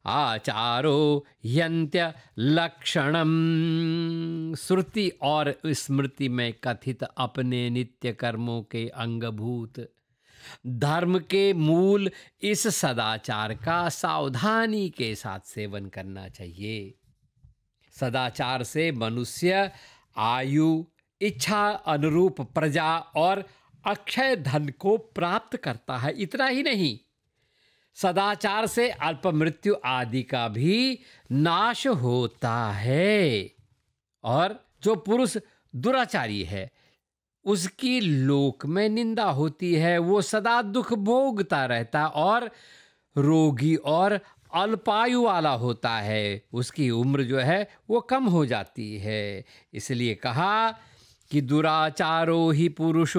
आचारो यन्त्य लक्षणम। श्रुति और स्मृति में कथित अपने नित्य कर्मों के अंगभूत धर्म के मूल इस सदाचार का सावधानी के साथ सेवन करना चाहिए। सदाचार से मनुष्य आयु, इच्छा अनुरूप प्रजा और अक्षय धन को प्राप्त करता है। इतना ही नहीं, सदाचार से अल्प मृत्यु आदि का भी नाश होता है। और जो पुरुष दुराचारी है उसकी लोक में निंदा होती है, वो सदा दुख भोगता रहता और रोगी और अल्पायु वाला होता है, उसकी उम्र जो है वो कम हो जाती है। इसलिए कहा कि दुराचारो ही पुरुष